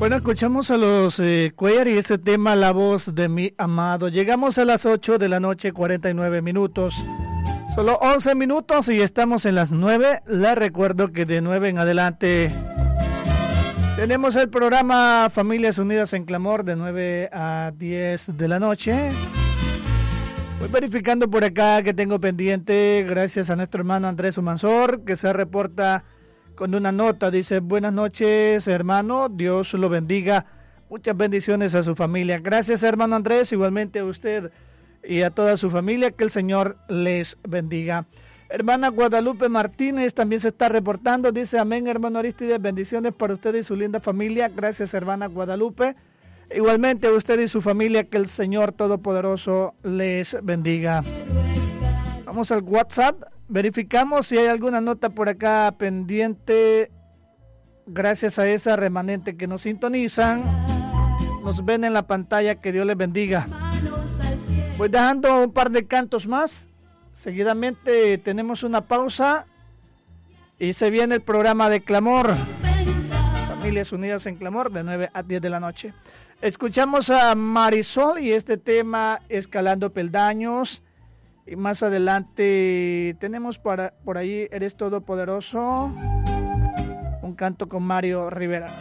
Bueno, escuchamos a los Cuellar y ese tema, La voz de mi amado. Llegamos a las 8 de la noche, 49 minutos. Solo 11 minutos y estamos en las 9. Les recuerdo que de 9 en adelante tenemos el programa Familias Unidas en Clamor de 9 a 10 de la noche. Voy verificando por acá que tengo pendiente, gracias a nuestro hermano Andrés Humansor, que se reporta con una nota. Dice: buenas noches, hermano, Dios lo bendiga, muchas bendiciones a su familia. Gracias, hermano Andrés, igualmente a usted y a toda su familia, que el Señor les bendiga. Hermana Guadalupe Martínez también se está reportando, dice: amén, hermano Aristides, bendiciones para usted y su linda familia. Gracias, hermana Guadalupe. Igualmente a usted y su familia, que el Señor Todopoderoso les bendiga. Vamos al WhatsApp, verificamos si hay alguna nota por acá pendiente. Gracias a esa remanente que nos sintonizan, nos ven en la pantalla, que Dios les bendiga. Voy dejando un par de cantos más. Seguidamente tenemos una pausa y se viene el programa de Clamor, Familias Unidas en Clamor, de 9 a 10 de la noche. Escuchamos a Marisol y este tema, Escalando Peldaños. Y más adelante tenemos por ahí Eres Todopoderoso, un canto con Mario Rivera.